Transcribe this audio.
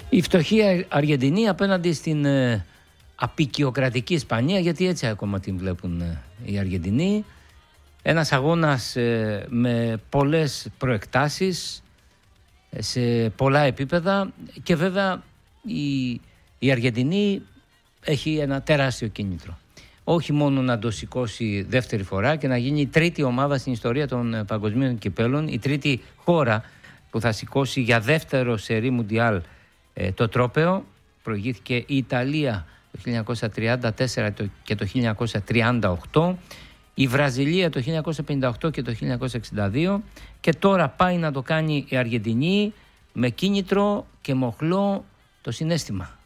Η φτωχή Αργεντινή απέναντι στην απικιοκρατική Ισπανία, γιατί έτσι ακόμα την βλέπουν οι Αργεντινοί. Ένας αγώνας με πολλές προεκτάσεις σε πολλά επίπεδα και βέβαια η Αργεντινή έχει ένα τεράστιο κίνητρο. Όχι μόνο να το σηκώσει δεύτερη φορά και να γίνει η τρίτη ομάδα στην ιστορία των παγκοσμίων κυπέλων, η τρίτη χώρα που θα σηκώσει για δεύτερο σερί μουντιάλ το τρόπαιο. Προηγήθηκε η Ιταλία το 1934 και το 1938, η Βραζιλία το 1958 και το 1962 και τώρα πάει να το κάνει η Αργεντινή με κίνητρο και μοχλό το συναίσθημα.